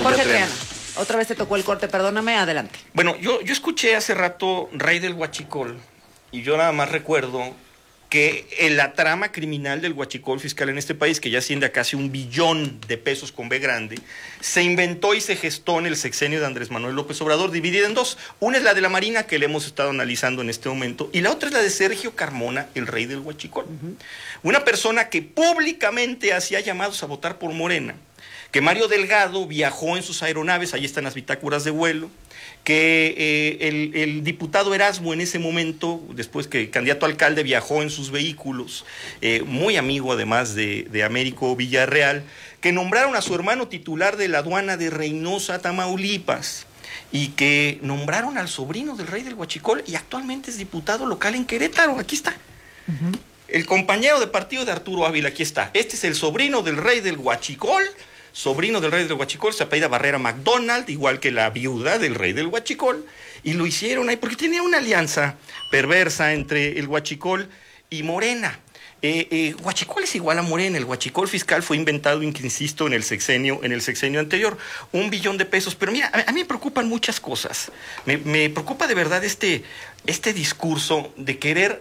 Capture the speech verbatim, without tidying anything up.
Jorge Triana, otra vez te tocó el corte, perdóname, adelante. Bueno, yo, yo escuché hace rato Rey del Huachicol y yo nada más recuerdo que en la trama criminal del huachicol fiscal en este país, que ya asciende a casi un billón de pesos con B grande, se inventó y se gestó en el sexenio de Andrés Manuel López Obrador, dividida en dos. Una es la de la Marina, que le hemos estado analizando en este momento, y la otra es la de Sergio Carmona, el rey del huachicol. Uh-huh. Una persona que públicamente hacía llamados a votar por Morena, que Mario Delgado viajó en sus aeronaves, ahí están las bitácoras de vuelo, que eh, el, el diputado Erasmo en ese momento, después que candidato a alcalde, viajó en sus vehículos, eh, muy amigo además de, de Américo Villarreal, que nombraron a su hermano titular de la aduana de Reynosa, Tamaulipas, y que nombraron al sobrino del rey del huachicol y actualmente es diputado local en Querétaro, aquí está. Uh-huh. El compañero de partido de Arturo Ávila, aquí está. Este es el sobrino del rey del huachicol, sobrino del rey del huachicol, se apellida Barrera McDonald, igual que la viuda del rey del huachicol, y lo hicieron ahí porque tenía una alianza perversa entre el huachicol y Morena. Eh, eh, huachicol es igual a Morena, el huachicol fiscal fue inventado, insisto, en el sexenio, en el sexenio anterior, un billón de pesos, pero mira, a, a mí me preocupan muchas cosas, me, me preocupa de verdad este, este discurso de querer